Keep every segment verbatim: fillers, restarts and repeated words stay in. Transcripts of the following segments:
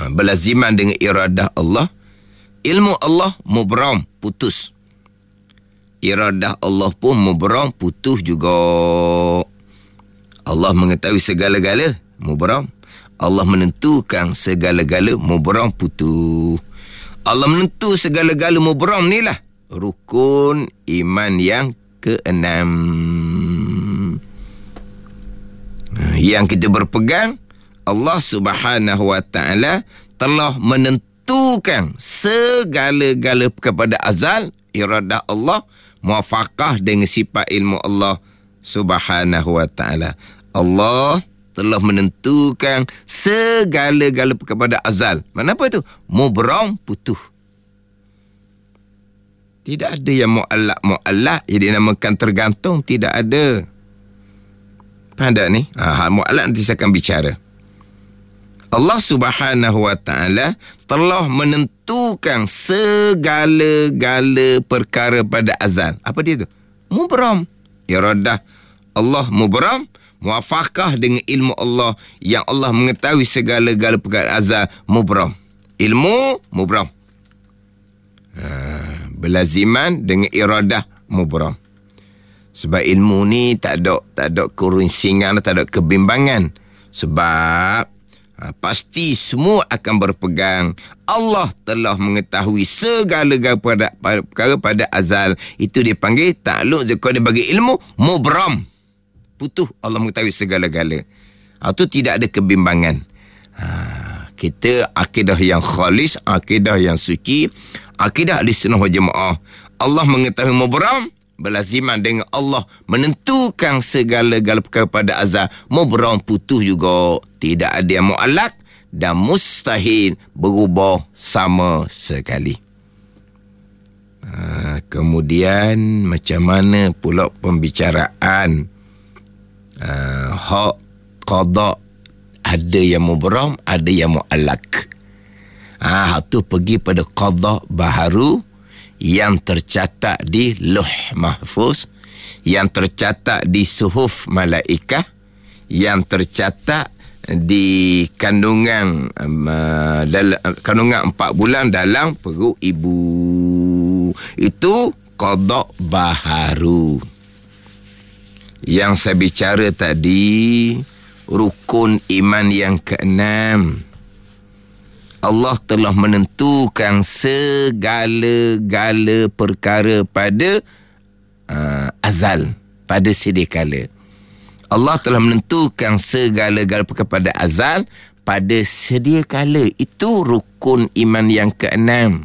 Ha, berlaziman dengan iradah Allah. Ilmu Allah mubram, putus. Iradah Allah pun mubram, putus juga. Allah mengetahui segala-gala, mubram. Allah menentukan segala-gala, mubram, putus. Allah menentu segala-gala, mubram ni lah rukun iman yang keenam. Yang kita berpegang, Allah Subhanahu Wa Taala telah menentukan segala-gala kepada azal, iradah Allah, muafakah dengan sifat ilmu Allah Subhanahu Wa Taala. Allah telah menentukan segala-gala kepada azal. Mana apa itu? Mubram, putuh. Tidak ada yang mu'allak mu'allak yang dinamakan tergantung, tidak ada. Faham tak ni? Ha, mu'allak nanti saya akan bicara. Allah Subhanahu Wa Taala telah menentukan segala-gala perkara pada azal. Apa dia tu? Mubram. Iradah Allah mubram, muafakah dengan ilmu Allah yang Allah mengetahui segala-gala perkara azal, mubram. Ilmu mubram. Ha, berlaziman dengan iradah mubram. Sebab ilmu ni tak ada tak ada kerusingan, tak ada kebimbangan. Sebab Ha, pasti semua akan berpegang Allah telah mengetahui segala-gala pada, pada, perkara pada azal. Itu dipanggil takluk jika dia bagi ilmu mubram, putuh. Allah mengetahui segala-gala. Ha, itu tidak ada kebimbangan. Ha, kita akidah yang khalis, akidah yang suci, akidah ahli-sunnah wal jamaah. Allah mengetahui mubram, berlaziman dengan Allah menentukan segala-gala perkara pada azal, mubram, putuh juga. Tidak ada yang mu'allak dan mustahil berubah sama sekali. Ha, kemudian macam mana pula pembicaraan ha, hak qada? Ada yang mubram, ada yang mu'allak. Ah, ha, tu pergi pada qada baharu yang tercatat di Lauh Mahfuz, yang tercatat di suhuf malaikah, yang tercatat di kandungan uh, dalam kandungan empat bulan dalam perut ibu. Itu qada baharu. Yang saya bicara tadi rukun iman yang keenam. Allah telah menentukan segala-gala perkara pada uh, azal, pada sedia kala. Allah telah menentukan segala-gala perkara pada azal pada sedia kala. Itu rukun iman yang keenam.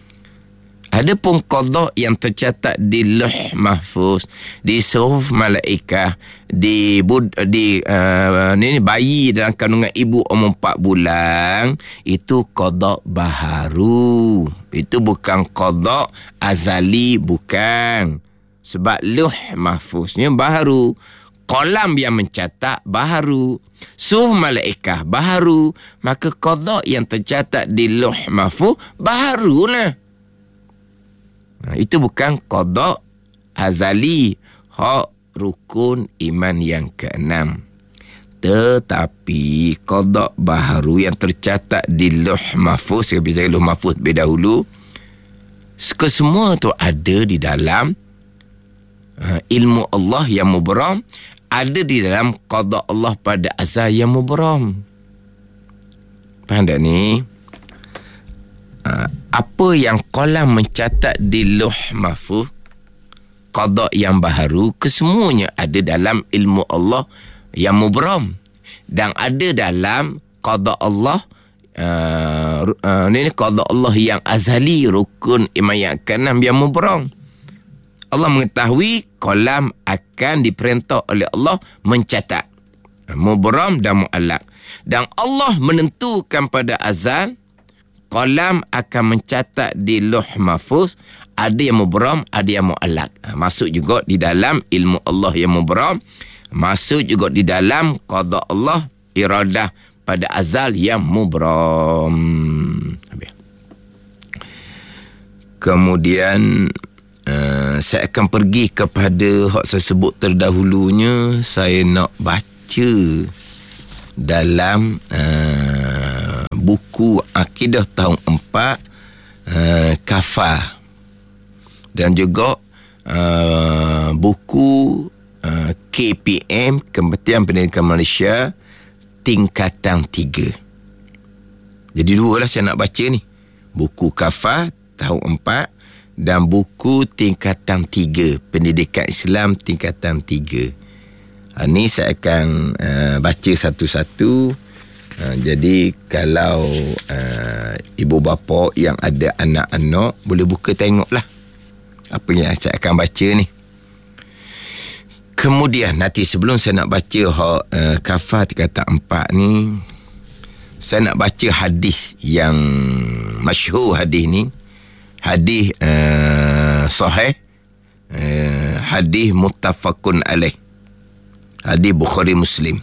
Adapun qada yang tercatat di Lauh Mahfuz, di suhuf malaikah, di bud, di uh, ni bayi dalam kandungan ibu umur empat bulan, itu qada baharu. Itu bukan qada azali, bukan. Sebab Lauh Mahfuznya baharu, qalam yang mencatat baharu, suhuf malaikah baharu, maka qada yang tercatat di Lauh Mahfuz baharulah. Ha, itu bukan qada azali, hak rukun iman yang keenam. Tetapi qada baharu yang tercatat di Lauh Mahfuz, saya bicara Lauh Mahfuz lebih dahulu, kesemua tu ada di dalam uh, ilmu Allah yang mubram, ada di dalam qada Allah pada azal yang mubram. Faham tak ni? Uh, apa yang qalam mencatat di Lauh Mahfuz, qada yang baharu, kesemuanya ada dalam ilmu Allah yang mubram, dan ada dalam qada Allah uh, uh, ni qada Allah yang azali, rukun iman yang keenam yang mubram. Allah mengetahui qalam akan diperintah oleh Allah mencatat, mubram dan mu'allak, dan Allah menentukan pada azal qalam akan mencatat di Lauh Mahfuz, ada yang mubram, ada yang mu'allak. Ha, masuk juga di dalam ilmu Allah yang mubram, masuk juga di dalam qada Allah, iradah pada azal yang mubram. Kemudian uh, saya akan pergi kepada hak saya sebut terdahulunya. Saya nak baca dalam uh, buku Akidah tahun empat, uh, Kafar, dan juga uh, buku uh, K P M, Kementerian Pendidikan Malaysia, tingkatan tiga. Jadi dua lah saya nak baca ni. Buku Kafar tahun empat dan buku tingkatan tiga, Pendidikan Islam tingkatan tiga. Ha, ni saya akan uh, baca satu-satu. Uh, jadi kalau uh, ibu bapa yang ada anak-anak boleh buka tengoklah apa yang saya akan baca ni. Kemudian nanti sebelum saya nak baca uh, Kafar tingkatan empat ni, saya nak baca hadis yang masyhur. Hadis ni hadis uh, sahih, uh, hadis muttafaqun alaih, hadis Bukhari Muslim,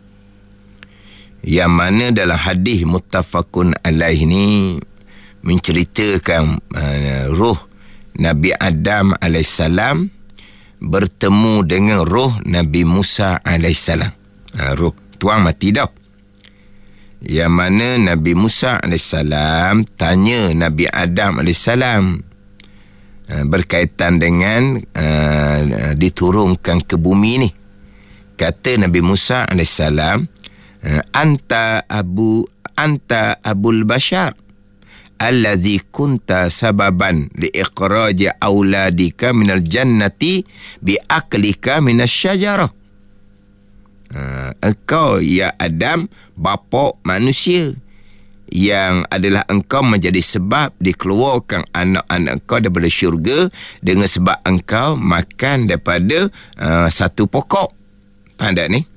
yang mana dalam hadis muttafaqun alaih ni menceritakan uh, roh Nabi Adam alaihissalam bertemu dengan roh Nabi Musa alaihissalam. Uh, roh tuan mati dah. Yang mana Nabi Musa alaihissalam tanya Nabi Adam alaihissalam uh, berkaitan dengan uh, diturunkan ke bumi ni. Kata Nabi Musa alaihissalam, anta abu anta abul bashar allazi kunta sababan li ikhraji auladika minal jannati bi aklika minas syajarah. Uh, engkau ya Adam, bapa manusia, yang adalah engkau menjadi sebab dikeluarkan anak-anak engkau daripada syurga dengan sebab engkau makan daripada uh, satu pokok. Faham tak ni?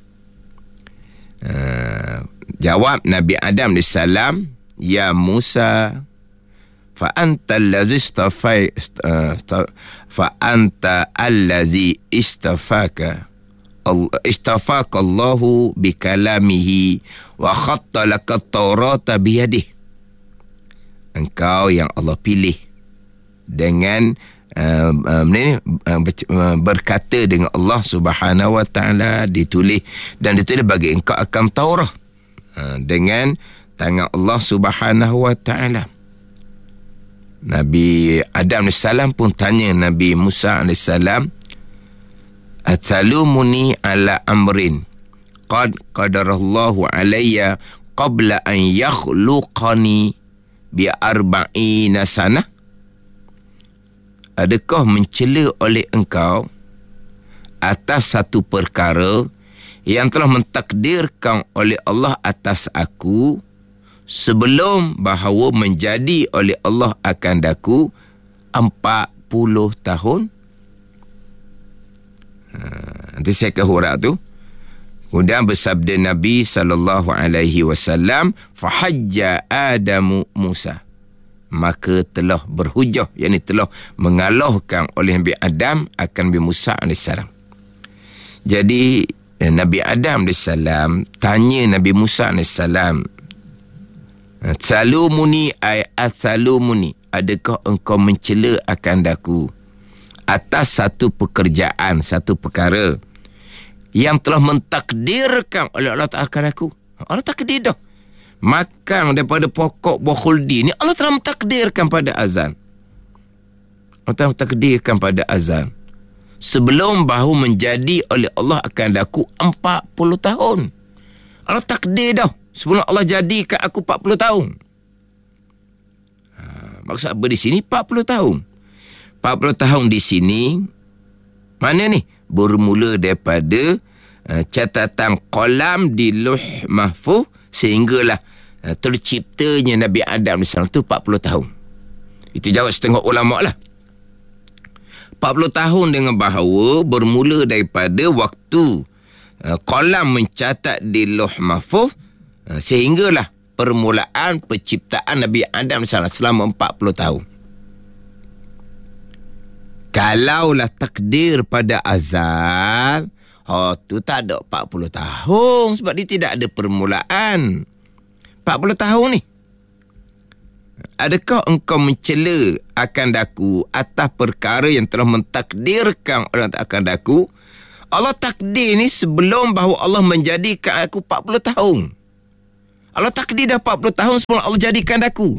Uh, jawab Nabi Adam alaihissalam, ya Musa, fa anta allazi istafai uh, fa anta allazi istafaka istafaka Allahu bi kalamihi wa khatta laka at-taurata bi yadihi. Engkau yang Allah pilih dengan uh, uh, uh, berkata dengan Allah Subhanahu wa taala, ditulis dan ditulis bagi engkau akan Taurat uh, dengan tangan Allah Subhanahu wa taala. Nabi Adam alaihissalam pun tanya Nabi Musa alaihissalam, atalumuni ala amrin qad qadarallahu alayya qabla an yakhluqani bi arba'ina sana. Adakah mencela oleh engkau atas satu perkara yang telah mentakdirkan oleh Allah atas aku sebelum bahawa menjadi oleh Allah akan daku empat puluh tahun? Ha, nanti saya ke huruf tu. Kemudian bersabda Nabi sallallahu alaihi wasallam, fahajja Adamu Musa, maka telah berhujah, yakni telah mengalahkan oleh Nabi Adam akan Nabi Musa alaihissalam. Jadi Nabi Adam alaihissalam tanya Nabi Musa alaihissalam, salumuni ay athalumuni, adakah engkau mencela akan daku atas satu pekerjaan, satu perkara yang telah mentakdirkan oleh Allah Ta'ala akan aku? Allah takdir dah makan daripada pokok buah khuldi ni, Allah telah mentakdirkan pada azal. Allah telah mentakdirkan pada azal sebelum bahu menjadi oleh Allah akan daku empat puluh tahun. Allah takdir dah sebelum Allah jadikan aku empat puluh tahun. Ha, maksud apa di sini empat puluh tahun? empat puluh tahun di sini mana ni? Bermula daripada uh, catatan qalam di Lauh Mahfuz sehinggalah uh, terciptanya Nabi Adam misalnya tu empat puluh tahun. Itu jawab setengah ulama lah. empat puluh tahun dengan bahawa bermula daripada waktu uh, qalam mencatat di Lauh Mahfuz uh, sehinggalah permulaan penciptaan Nabi Adam misalnya selama empat puluh tahun. Kalaulah takdir pada azal, oh tu tak ada empat puluh tahun sebab dia tidak ada permulaan. empat puluh tahun ni. Adakah engkau mencela akan daku atas perkara yang telah mentakdirkan orang akan daku? Allah takdir ni sebelum bahawa Allah menjadikan aku empat puluh tahun. Allah takdir dah empat puluh tahun sebelum Allah jadikan aku.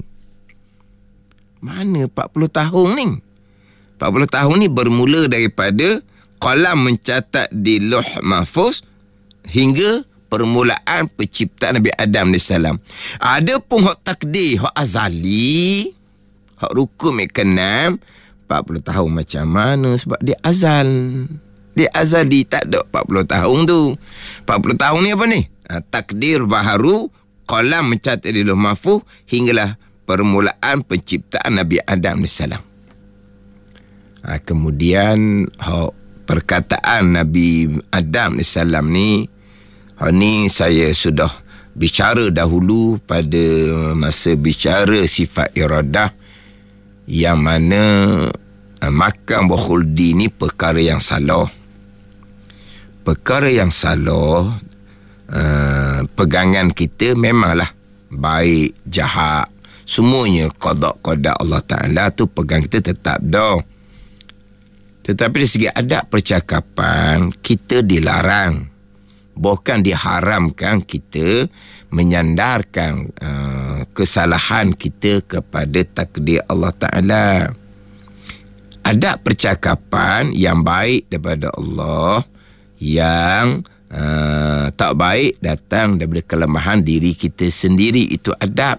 Mana empat puluh tahun ni? empat puluh tahun ni bermula daripada qalam mencatat di Lauh Mahfuz hingga permulaan penciptaan Nabi Adam alaihi salam. Ada pun hak takdir, hak azali, hak rukun yang keenam, empat puluh tahun macam mana? Sebab dia azal. Dia azali, tak ada empat puluh tahun tu. empat puluh tahun ni apa ni? Ha, takdir baharu, qalam mencatat di Lauh Mahfuz hinggalah permulaan penciptaan Nabi Adam alaihi salam. Ha, kemudian hak perkataan Nabi Adam alaihi salam ni, hak ni saya sudah bicara dahulu pada masa bicara sifat iradah, yang mana uh, makan wa khuldi ni perkara yang salah. Perkara yang salah, uh, pegangan kita memanglah baik, jahat, semuanya qada-qada Allah Ta'ala tu pegang kita tetap dah. Tetapi dari segi adab percakapan, kita dilarang, bahkan diharamkan kita menyandarkan uh, kesalahan kita kepada takdir Allah Ta'ala. Adab percakapan yang baik daripada Allah, yang uh, tak baik datang daripada kelemahan diri kita sendiri, itu adab.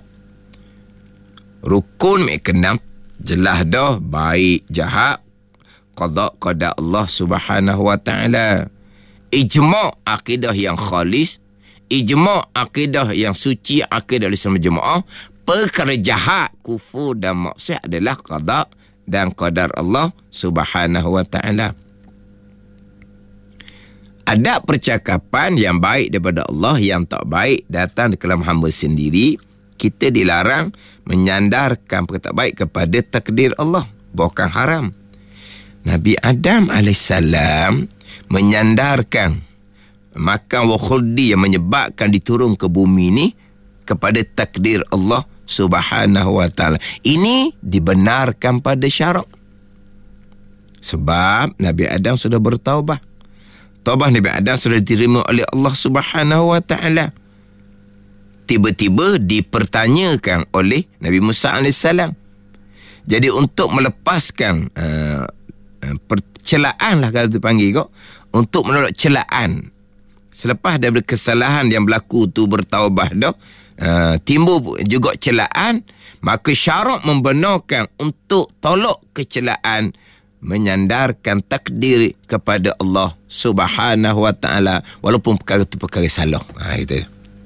Rukun mek keenam jelas dah, baik jahat, qada qada Allah Subhanahu wa taala. Ijma' akidah yang khalis, ijma' akidah yang suci, akidah Islam jemaah, perkara jahat, kufur dan maksiat adalah qada dan qadar Allah Subhanahu wa taala. Adab percakapan yang baik daripada Allah, yang tak baik datang dari kalam hamba sendiri. Kita dilarang menyandarkan perkara tak baik kepada takdir Allah, bukan haram. Nabi Adam alaihissalam menyandarkan makan wa khuldi yang menyebabkan diturun ke bumi ni kepada takdir Allah Subhanahu wa taala. Ini dibenarkan pada syarak. Sebab Nabi Adam sudah bertaubat. Taubat Nabi Adam sudah diterima oleh Allah Subhanahu wa taala. Tiba-tiba dipertanyakan oleh Nabi Musa alaihissalam. Jadi untuk melepaskan uh, percelaan lah kalau dipanggil kok, untuk menolak celaan selepas daripada kesalahan yang berlaku tu, bertaubat dah, uh, timbul juga celaan, maka syarak membenarkan untuk tolak kecelaan, menyandarkan takdir kepada Allah Subhanahu wa taala walaupun perkara itu perkara salah. Ha gitu.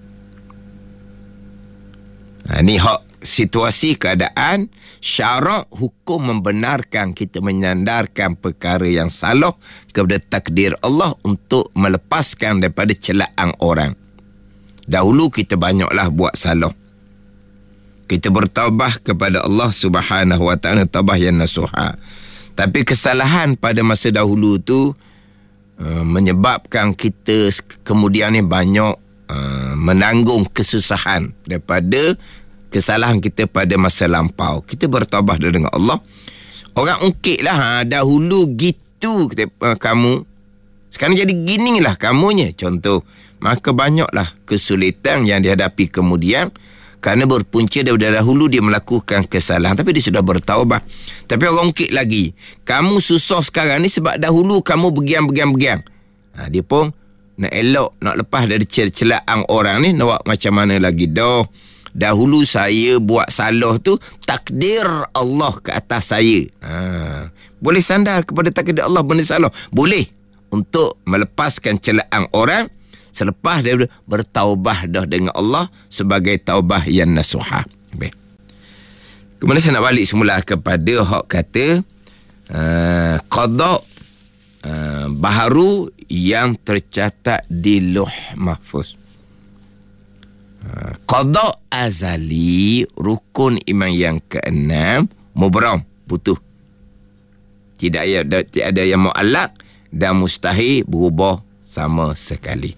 Ha ni hak situasi keadaan syarak hukum membenarkan kita menyandarkan perkara yang salah kepada takdir Allah untuk melepaskan daripada celaan orang. Dahulu kita banyaklah buat salah. Kita bertaubat kepada Allah Subhanahu wa taala, taubah yang nasuha. Tapi kesalahan pada masa dahulu tu uh, menyebabkan kita kemudian ni banyak uh, menanggung kesusahan daripada kesalahan kita pada masa lampau. Kita bertaubat dengan Allah. Orang ungkit lah, ha, dahulu gitu kita, uh, kamu. Sekarang jadi ginilah kamunya. Contoh. Maka banyaklah kesulitan yang dihadapi kemudian kerana berpunca daripada dahulu dia melakukan kesalahan. Tapi dia sudah bertaubat. Tapi orang ungkit lagi. Kamu susah sekarang ni sebab dahulu kamu begiang-begiang-begiang. Ha, dia pun nak elok, nak lepas dari celaan orang ni, nak buat macam mana lagi dah. Dahulu saya buat salah tu takdir Allah ke atas saya. Ha, boleh sandar kepada takdir Allah benda salah. Boleh untuk melepaskan celaan orang selepas dia bertaubah dah dengan Allah sebagai taubah yang nasuha. Baik. Kemudian saya nak balik semula kepada hak kata uh, qada uh, baharu yang tercatat di Lauh Mahfuz. Uh, qada azali, rukun iman yang keenam, mubram, putus. Tidak ada, tidak ada yang mu'allaq dan mustahil berubah sama sekali.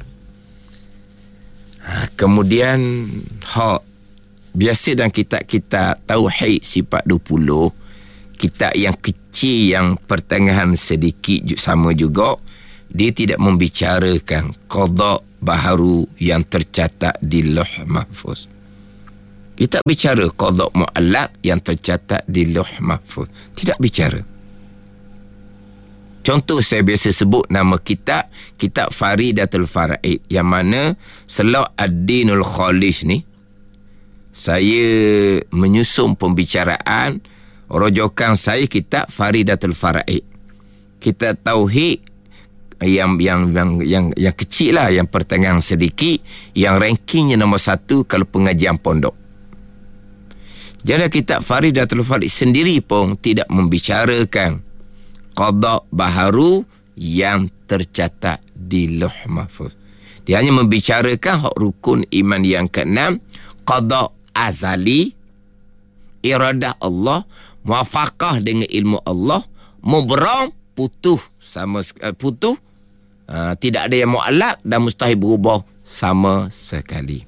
Ha, kemudian hak biasa dalam kitab-kitab tauhid sifat dua puluh, kitab yang kecil yang pertengahan sedikit sama juga, dia tidak membicarakan qada baharu yang tercatat di Lauh Mahfuz. Kita bicara qada mu'allaq yang tercatat di Lauh Mahfuz. Tidak bicara. Contoh saya biasa sebut nama kitab, kitab Faridatul Faraid, yang mana Salah ad-Dinul Khalis ni, saya menyusun pembicaraan, rojokan saya kitab Faridatul Faraid. Kitab tauhid yang yang yang yang yang kecil lah, yang pertengahan sedikit, yang rankingnya nombor satu kalau pengajian pondok. Jadi kitab Faridatul Faraid sendiri pun tidak membicarakan qada baharu yang tercatat di Lauh Mahfuz. Dia hanya membicarakan hak rukun iman yang keenam, qada azali, iradah Allah, muafaqah dengan ilmu Allah, mubram, putuh sama uh, putuh, uh, tidak ada yang mu'allaq dan mustahil berubah sama sekali.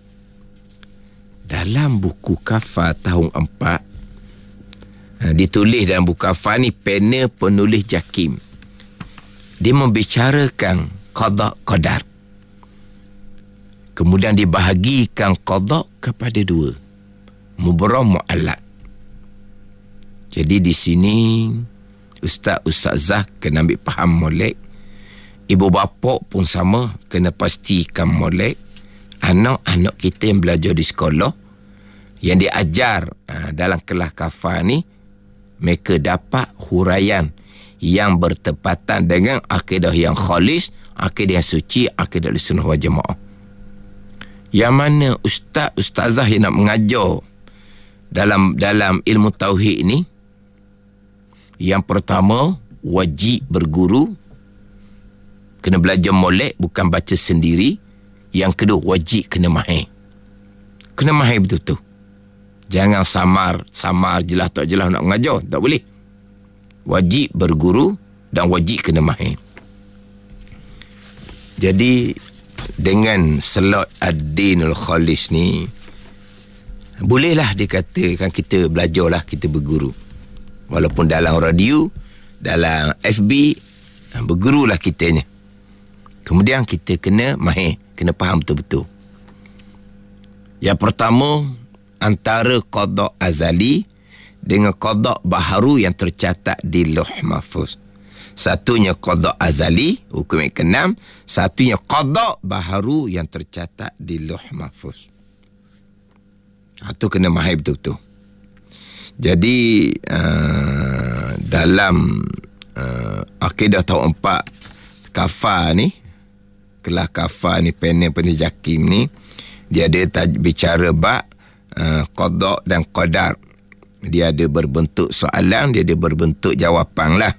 Dalam buku Kafah tahun empat, ditulis dalam buku Kafah ni, panel penulis Jakim, dia membicarakan qada qadar. Kemudian dibahagikan qada kepada dua, mubram, mu'allaq. Jadi di sini ustaz ustazah kena ambil faham molek, ibu bapa pun sama kena pastikan molek. Anak-anak kita yang belajar di sekolah, yang diajar uh, dalam kelas Kafah ni, mereka dapat huraian yang bertepatan dengan akidah yang khalis, akidah yang suci, akidah sunnah wal jamaah. Yang mana ustaz ustazah yang nak mengajar dalam dalam ilmu tauhid ni, yang pertama wajib berguru, kena belajar molek, bukan baca sendiri. Yang kedua wajib kena mahir, kena mahir betul-betul. Jangan samar, samar jelas tak jelas nak mengajar, tak boleh. Wajib berguru dan wajib kena mahir. Jadi dengan Salah ad-Dinul Khalis ni, bolehlah dikatakan kita belajarlah, kita berguru. Walaupun dalam radio, dalam F B, bergurulah kitanya. Kemudian kita kena mahir, kena faham betul-betul. Yang pertama, antara qada azali dengan qada baharu yang tercatat di Lauh Mahfuz. Satunya qada azali, hukum yang keenam. Satunya qada baharu yang tercatat di Lauh Mahfuz. Itu kena mahir betul-betul. Jadi uh, dalam uh, akidah tahun empat Kafah ni, kelas Kafah ni, panel penulis Jakim ni, dia ada taj- bicara bab Uh, qada dan qadar. Dia ada berbentuk soalan, dia ada berbentuk jawapan lah.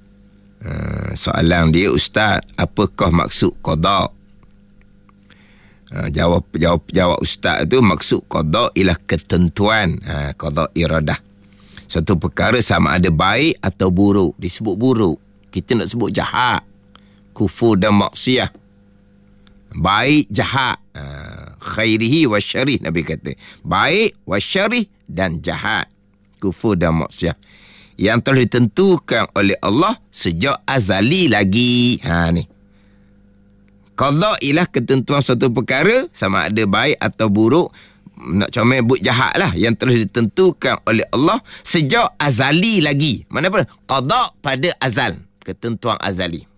Uh, soalan dia, ustaz, apakah maksud qada? Uh, jawab jawab jawab ustaz tu, maksud qada ialah ketentuan, uh, qada iradah. Suatu perkara sama ada baik atau buruk, disebut buruk. Kita nak sebut jahat, kufur dan maksiyah. Baik, jahat, uh, khairihi wa syarih, Nabi kata. Baik, wa syarih dan jahat, kufur dan maksiyah, yang telah ditentukan oleh Allah sejak azali lagi. Ha ni. Qada ialah ketentuan suatu perkara, sama ada baik atau buruk. Nak comel but jahat lah, yang telah ditentukan oleh Allah sejak azali lagi. Mana apa? Qada pada azal, ketentuan azali.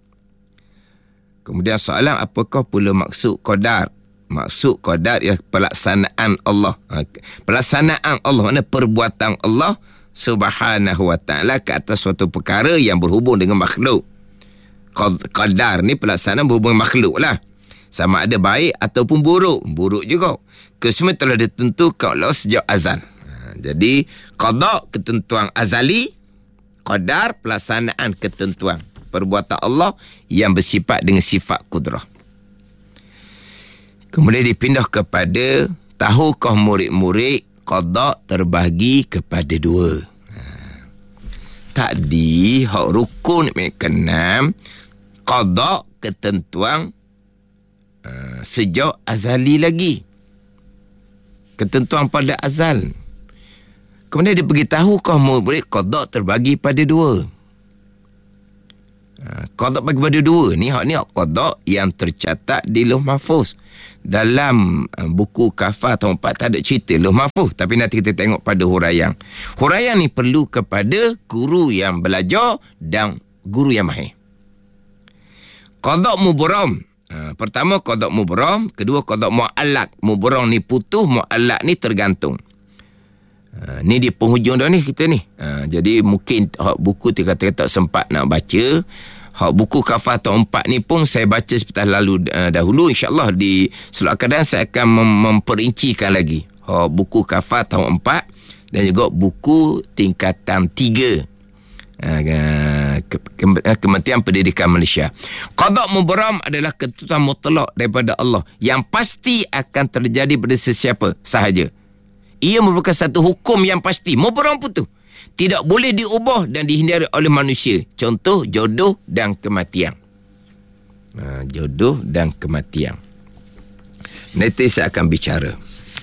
Kemudian soalan, apakah pula maksud qadar? Maksud qadar ialah pelaksanaan Allah. Pelaksanaan Allah, mana perbuatan Allah subhanahu wa ta'ala ke atas suatu perkara yang berhubung dengan makhluk. Qadar ni pelaksanaan berhubung dengan makhluk lah. Sama ada baik ataupun buruk. Buruk juga. Kesemua telah ditentukan oleh Allah sejak azal. Jadi qada ketentuan azali, qadar pelaksanaan ketentuan perbuatan Allah yang bersifat dengan sifat kudrah. Kemudian dipindah kepada, tahukah murid-murid qada terbahagi kepada dua. Ha. Tadi hak rukun keenam, qada ketentuan uh, sejak azali lagi, ketentuan pada azal. Kemudian dia beritahu kau murid qada terbagi pada dua. Qada bagi pada dua ni, hak ni hak qada yang tercatat di Lauh Mahfuz. Dalam uh, buku kafah tahun empat tak ada cerita Lauh Mahfuz, tapi nanti kita tengok pada huraian. Huraian ni perlu kepada guru yang belajar dan guru yang mahir. Qada mubram. Uh, pertama qada mubram, kedua qada muallaq. Mubram ni putus, muallaq ni tergantung. Uh, ni di penghujung dah ni kita ni. Uh, jadi mungkin hak buku tu kata tak sempat nak baca. Hak buku kafah tahun empat ni pun saya baca sepatah lalu uh, dahulu. InsyaAllah di slot keadaan saya akan mem- memperincikan lagi hak buku kafah tahun empat dan juga buku tingkatan tiga uh, ke- ke- Kementerian Pendidikan Malaysia. Qada mubram adalah ketentuan mutlak daripada Allah yang pasti akan terjadi pada sesiapa sahaja. Ia merupakan satu hukum yang pasti. Mubram pun tu tidak boleh diubah dan dihindari oleh manusia. Contoh, jodoh dan kematian. Ha, jodoh dan kematian. Nanti saya akan bicara.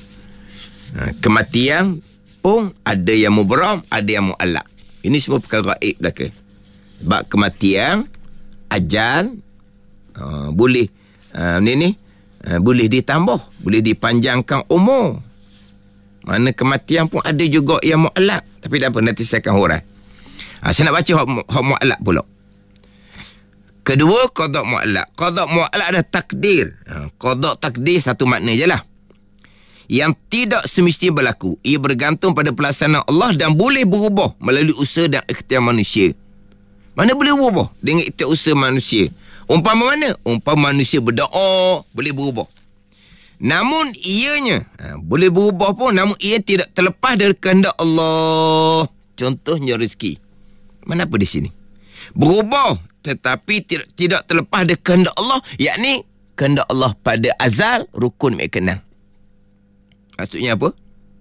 Ha, kematian pun ada yang mubram, ada yang muallaq. Ini semua perkara gaib belaka. Sebab kematian, ajal, uh, boleh uh, ni ni uh, boleh ditambah, boleh dipanjangkan umur. Mana kematian pun ada juga yang mu'allaq. Tapi tak apa, nanti saya akan hurai. Ha, saya nak baca hak, hak mu'allaq pula. Kedua, qada mu'allaq. Qada mu'allaq ada takdir. Ha, qada takdir satu makna je lah. Yang tidak semestinya berlaku. Ia bergantung pada pelaksanaan Allah dan boleh berubah melalui usaha dan ikhtiar manusia. Mana boleh berubah dengan ikhtiar usaha manusia? Umpama mana? Umpama manusia berdoa, boleh berubah. Namun ianya ha, boleh berubah pun, namun ia tidak terlepas dari kehendak Allah. Contohnya rezeki. Mana apa di sini? Berubah tetapi tidak, tidak terlepas dari kehendak Allah, yakni kehendak Allah pada azal, rukun mi'at kenal. Maksudnya apa?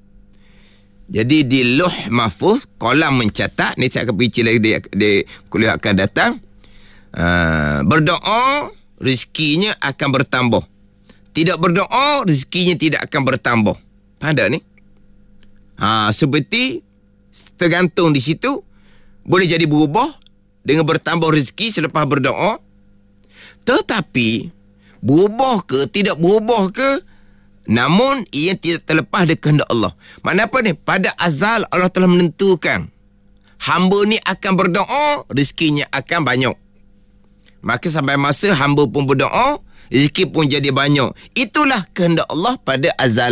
Jadi di Lauh Mahfuz, kolam mencatat, ni saya akan bincang lagi di, di kuliah akan datang. Uh, berdoa, rezekinya akan bertambah. Tidak berdoa, rezekinya tidak akan bertambah. Faham tak ni? Ha, seperti tergantung di situ. Boleh jadi berubah dengan bertambah rezeki selepas berdoa. Tetapi berubah ke, tidak berubah ke, namun ia tidak terlepas dari kehendak Allah. Makna apa ni? Pada azal Allah telah menentukan hamba ni akan berdoa, rezekinya akan banyak. Maka sampai masa hamba pun berdoa, rezeki pun jadi banyak. Itulah kehendak Allah pada azal.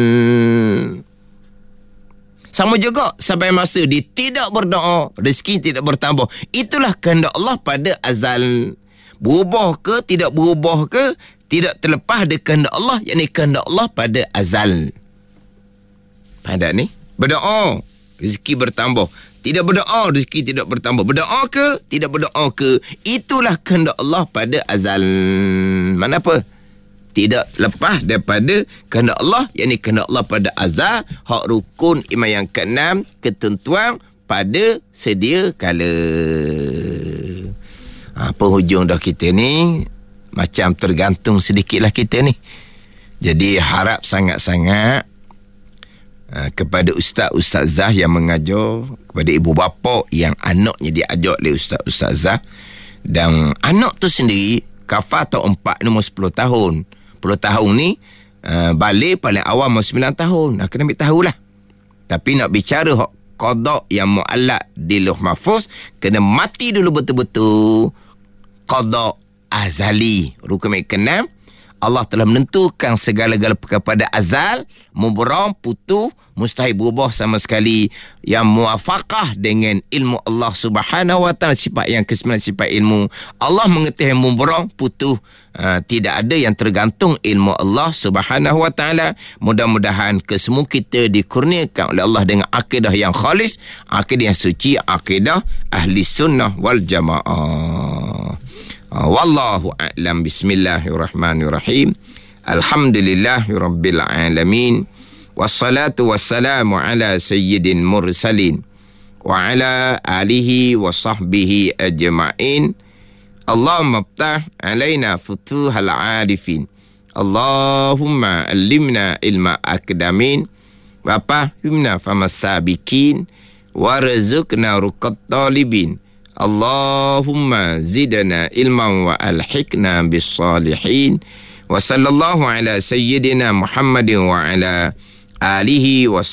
Sama juga sampai masa dia tidak berdoa, rezeki tidak bertambah. Itulah kehendak Allah pada azal. Berubah ke, tidak berubah ke, tidak terlepas dari kehendak Allah, yakni kehendak Allah pada azal. Faham tak ni? Berdoa, rezeki bertambah. Tidak berdoa, rezeki tidak bertambah. Berdoa ke, tidak berdoa ke, itulah kehendak Allah pada azal. Mana apa? Tidak lepas daripada kehendak Allah, yakni kehendak Allah pada azal. Hak rukun iman yang keenam, ketentuan pada sedia kala. Ha, penghujung dah kita ni macam tergantung sedikitlah kita ni. Jadi harap sangat-sangat Uh, kepada ustaz-ustazah yang mengajar, kepada ibu bapa yang anaknya diajar oleh ustaz-ustazah, dan anak tu sendiri kafah tahun empat ni umur sepuluh tahun. sepuluh tahun ni uh, balik paling awal umur sembilan tahun. Nah, kena ambil tahulah. Tapi nak bicara hak qada yang muallaq di Lauh Mahfuz, kena mati dulu betul-betul qada azali, rukun keenam. Allah telah menentukan segala-gala perkara pada azal, mubram, putus, mustahil berubah sama sekali, yang muafaqah dengan ilmu Allah Subhanahu wa taala, sifat yang kesembilan sifat ilmu. Allah mengetahui mubram, putus, uh, tidak ada yang tergantung ilmu Allah Subhanahu wa taala. Mudah-mudahan kesemua kita dikurniakan oleh Allah dengan akidah yang khalis, akidah yang suci, akidah ahli sunnah wal jamaah. Wallahu a'lam. Bismillahirrahmanirrahim. Alhamdulillahirabbil alamin. Wassalatu wassalamu ala sayyidin mursalin wa ala alihi wa sahbihi ajma'in. Allahumma iftah alaina futuhal arifin. Allahumma allimna ilma akdamin wa fahimna famas sabiqin warzuqna ruqat talibin. Allahumma zidna ilman wa alhiqna bis salihin. Wa sallallahu ala sayyidina Muhammadin wa ala alihi wa